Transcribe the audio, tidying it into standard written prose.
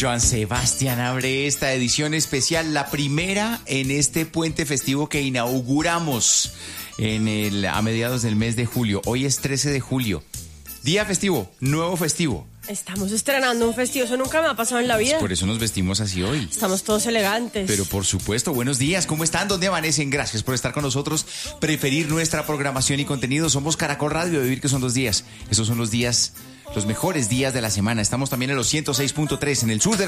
Joan Sebastián abre esta edición especial, la primera en este puente festivo que inauguramos a mediados del mes de julio. Hoy es 13 de julio. Día festivo, nuevo festivo. Estamos estrenando un festivo, eso nunca me ha pasado en la vida. Por eso nos vestimos así hoy. Estamos todos elegantes. Pero por supuesto, buenos días, ¿cómo están? ¿Dónde amanecen? Gracias por estar con nosotros, preferir nuestra programación y contenido. Somos Caracol Radio, vivir que son 2 días. Esos son los días, los mejores días de la semana. Estamos también en los 106.3 en el sur de